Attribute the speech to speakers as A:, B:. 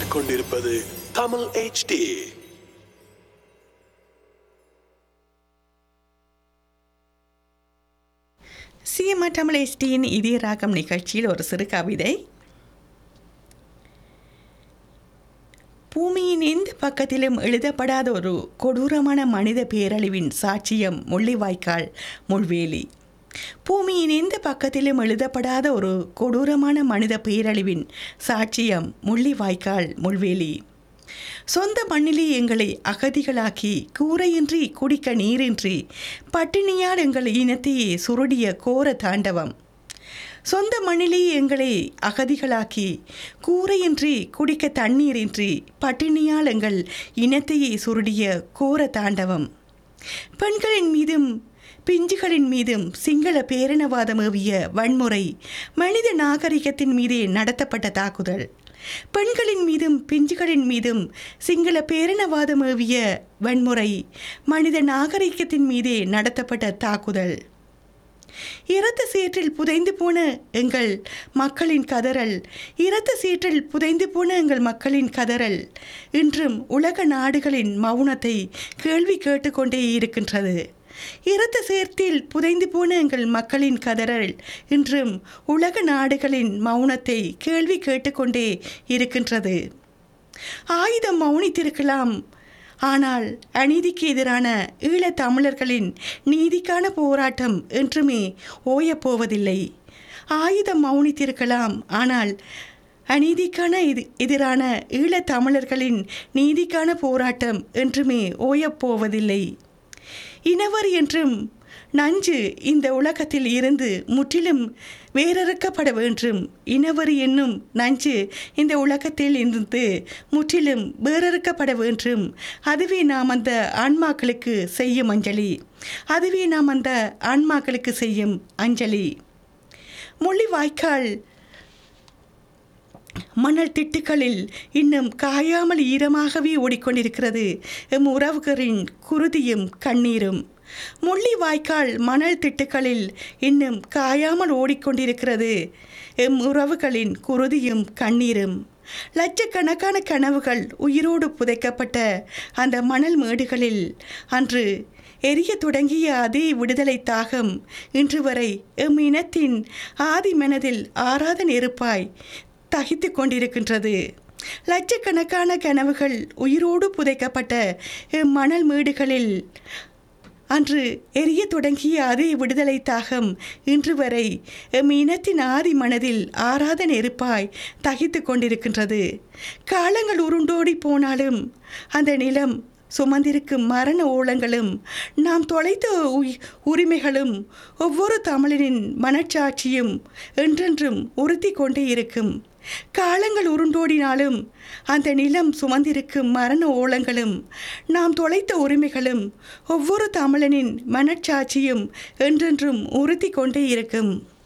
A: கேட்டுக்கொண்டிருப்பது Tamil HD.
B: CMR Tamil HDயின் இதய ராகம் நிகழ்ச்சியில் ஒரு சிறு கவிதை. பூமியின் எந்த பக்கத்திலும் எழுதப்படாத ஒரு கொடூரமான மனித பேரழிவின் சாட்சியம் முள்ளிவாய்க்கால் முள்வேலி. பூமியின் எந்த பக்கத்திலும் எழுதப்படாத ஒரு கொடூரமான மனித பேரழிவின் சாட்சியம் முள்ளிவாய்க்கால் முள்வேலி. சொந்த மண்ணிலே எங்களை அகதிகளாக்கி கூரையின்றி குடிக்க நீரின்றி பட்டினியால் எங்கள் இனத்தையே சுருடிய கோர தாண்டவம். சொந்த மண்ணிலே எங்களை அகதிகளாக்கி கூரையின்றி குடிக்க தண்ணீரின்றி பட்டினியால் எங்கள் இனத்தையே சுருடிய கோர தாண்டவம். பெண்களின் மீதும் பிஞ்சுகளின் மீதும் சிங்கள பேரினவாதம் ஏவிய வன்முறை, மனித நாகரிகத்தின் மீதே நடத்தப்பட்ட தாக்குதல். பெண்களின் மீதும் பிஞ்சுகளின் மீதும் சிங்கள பேரினவாதம் ஏவிய வன்முறை, மனித நாகரிகத்தின் மீதே நடத்தப்பட்ட தாக்குதல். இரத்த சேற்றில் புதைந்து போன எங்கள் மக்களின் கதறல், இரத்த சேற்றில் புதைந்து போன எங்கள் மக்களின் கதறல் இன்றும் உலக நாடுகளின் மௌனத்தை கேள்வி கேட்டுக்கொண்டே இருக்கின்றது. இரத்த சேற்றில் புதைந்து போன எங்கள் மக்களின் கதறல் இன்றும் உலக நாடுகளின் மௌனத்தை கேள்வி கேட்டுக்கொண்டே இருக்கின்றது. ஆயுதம் மௌனித்திருக்கலாம், ஆனால் அநீதிக்கு எதிரான ஈழத் தமிழர்களின் நீதிக்கான போராட்டம் என்றுமே ஓயப்போவதில்லை. ஆயுதம் மௌனித்திருக்கலாம், ஆனால் அநீதிக்கான எதிரான ஈழத் தமிழர்களின் நீதிக்கான போராட்டம் என்றுமே ஓயப்போவதில்லை. இனவர் என்றும் நஞ்சு இந்த உலகத்தில் இருந்து முற்றிலும் வேறறுக்கப்பட வேண்டும். இனவரி என்னும் நஞ்சு இந்த உலகத்தில் இருந்து முற்றிலும் வேறறுக்கப்பட வேண்டும். அதுவே நாம் அந்த ஆன்மாக்களுக்கு செய்யும் அஞ்சலி. அதுவே நாம் அந்த ஆன்மாக்களுக்கு செய்யும் அஞ்சலி. முள்ளிவாய்க்கால் மணல் திட்டுக்களில் இன்னும் காயாமல் ஈரமாகவே ஓடிக்கொண்டிருக்கிறது எம் உறவுகளின் குருதியும் கண்ணீரும். முள்ளிவாய்க்கால் மணல் திட்டுக்களில் இன்னும் காயாமல் ஓடிக்கொண்டிருக்கிறது எம் உறவுகளின் குருதியும் கண்ணீரும். லட்சக்கணக்கான கனவுகள் உயிரோடு புதைக்கப்பட்ட அந்த மணல் மேடுகளில் அன்று எரிய தொடங்கிய அதே விடுதலை தாகம் இன்று வரை எம் இனத்தின் ஆதி மனதில் ஆறாத நெருப்பாய் தகித்து கொண்டிருக்கின்றது. லட்சக்கணக்கான கனவுகள் உயிரோடு புதைக்கப்பட்ட மணல் மேடுகளில் அன்று எரிய தொடங்கிய அதே விடுதலை தாகம் இன்று வரை எம் இனத்தின் ஆதி மனதில் ஆறாத நெருப்பாய் தகித்து கொண்டிருக்கின்றது. காலங்கள் உருண்டோடி போனாலும் அந்த நிலம் சுமந்திருக்கும் மரண ஓலங்களும் நாம் தொலைத்த உரிமைகளும் ஒவ்வொரு தமிழனின் மனச்சாட்சியும் என்றென்றும் உறுத்தி கொண்டே இருக்கும். காலங்கள் உருண்டோடினாலும் அந்த நிலம் சுமந்திருக்கும் மரண ஓலங்களும் நாம் தொலைத்த உரிமைகளும் ஒவ்வொரு தமிழனின் மனச்சாட்சியும் என்றென்றும் உறுத்தி கொண்டே இருக்கும்.